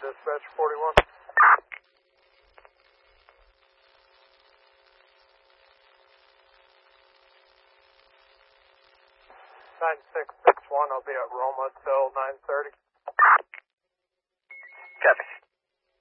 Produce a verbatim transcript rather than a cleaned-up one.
Dispatch forty-one. nine six six one, I'll be at Roma till nine thirty. Copy.